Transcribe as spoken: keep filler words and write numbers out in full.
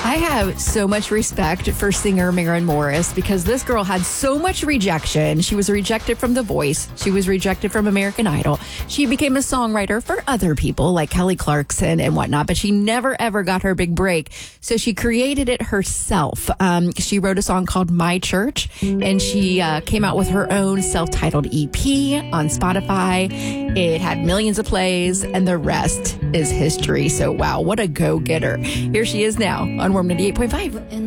I have so much respect for singer Maren Morris because this girl had so much rejection. She was rejected from The Voice. She was rejected from American Idol. She became a songwriter for other people like Kelly Clarkson and whatnot, but she never ever got her big break. So she created it herself. Um, she wrote a song called My Church, and she uh, came out with her own self-titled E P on Spotify. It had millions of plays, and the rest is history. So wow, what a go-getter. Here she is now on Warm ninety-eight point five.